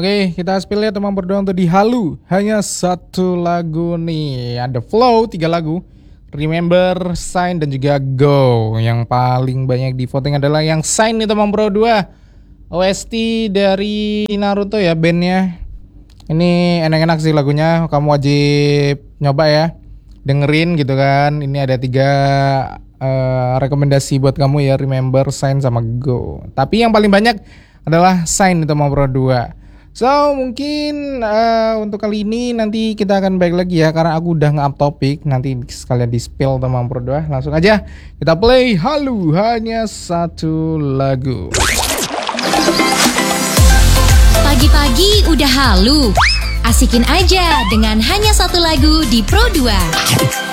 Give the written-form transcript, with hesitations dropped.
Oke, kita spill ya teman berdua untuk di Halu. Hanya satu lagu nih. Ada Flow, 3 lagu. Remember, Sign, dan juga Go. Yang paling banyak di voting adalah yang Sign nih teman bro 2. OST dari Naruto ya bandnya. Ini enak-enak sih lagunya. Kamu wajib nyoba ya. Dengerin gitu kan. Ini ada 3 rekomendasi buat kamu ya. Remember, Sign, sama Go. Tapi yang paling banyak adalah Sign nih teman bro 2. So mungkin untuk kali ini nanti kita akan balik lagi ya, karena aku udah nge-up topik. Nanti sekalian di spill teman berdua. Langsung aja kita play Halu, hanya satu lagu. Pagi-pagi udah halu. Asikin aja dengan hanya satu lagu di Pro 2.